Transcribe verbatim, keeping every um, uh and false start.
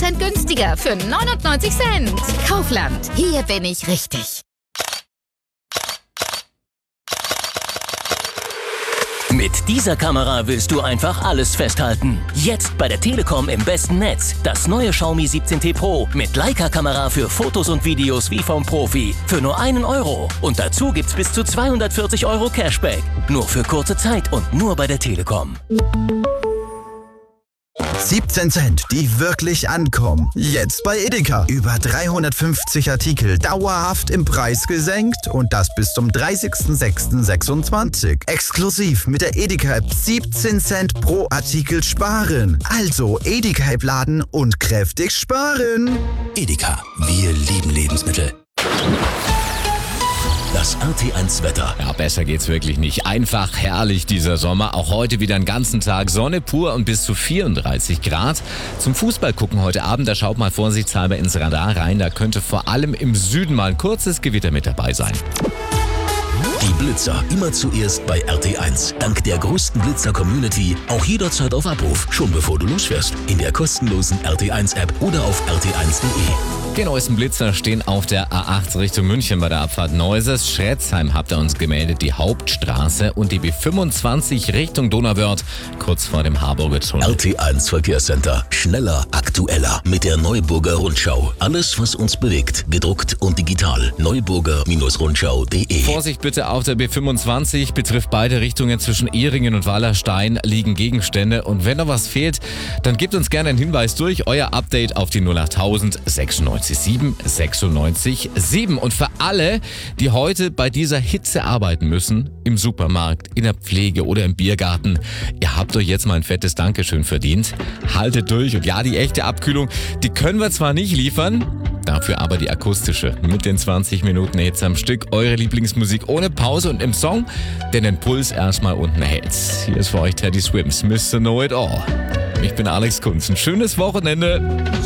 Cent günstiger für neunundneunzig Cent. Kaufland, hier bin ich richtig. Mit dieser Kamera willst du einfach alles festhalten. Jetzt bei der Telekom im besten Netz. Das neue Xiaomi siebzehn T Pro mit Leica-Kamera für Fotos und Videos wie vom Profi. Für nur einen Euro. Und dazu gibt's bis zu zweihundertvierzig Euro Cashback. Nur für kurze Zeit und nur bei der Telekom. siebzehn Cent, die wirklich ankommen. Jetzt bei Edeka. Über dreihundertfünfzig Artikel dauerhaft im Preis gesenkt und das bis zum dreißigsten sechsten sechsundzwanzig. Exklusiv mit der Edeka-App siebzehn Cent pro Artikel sparen. Also Edeka-App laden und kräftig sparen. Edeka, wir lieben Lebensmittel. Das R T eins Wetter. Ja, besser geht's wirklich nicht. Einfach herrlich dieser Sommer. Auch heute wieder einen ganzen Tag Sonne pur und bis zu vierunddreißig Grad. Zum Fußball gucken heute Abend, da schaut mal vorsichtshalber ins Radar rein. Da könnte vor allem im Süden mal ein kurzes Gewitter mit dabei sein. Die Blitzer immer zuerst bei R T eins. Dank der größten Blitzer-Community auch jederzeit auf Abruf. Schon bevor du losfährst. In der kostenlosen R T eins App oder auf r t eins punkt de. Die neuesten Blitzer stehen auf der A acht Richtung München bei der Abfahrt Neuses. Schretzheim habt ihr uns gemeldet, die Hauptstraße und die B fünfundzwanzig Richtung Donauwörth, kurz vor dem Harburger Tunnel. R T eins Verkehrscenter. Schneller, aktueller. Mit der Neuburger Rundschau. Alles, was uns bewegt. Gedruckt und digital. neuburger Rundschau punkt de. Vorsicht bitte auf der B fünfundzwanzig. Betrifft beide Richtungen zwischen Ehringen und Wallerstein. Liegen Gegenstände. Und wenn noch was fehlt, dann gebt uns gerne einen Hinweis durch. Euer Update auf die null achttausend sechsundneunzig sieben sechsundneunzig sieben. Und für alle, die heute bei dieser Hitze arbeiten müssen, im Supermarkt, in der Pflege oder im Biergarten, ihr habt euch jetzt mal ein fettes Dankeschön verdient. Haltet durch und ja, die echte Abkühlung, die können wir zwar nicht liefern, dafür aber die akustische. Mit den zwanzig Minuten Hits am Stück, eure Lieblingsmusik ohne Pause und im Song, der den Puls erstmal unten hält. Hier ist für euch Teddy Swims, Mister Know It All. Ich bin Alex Kunz, ein schönes Wochenende.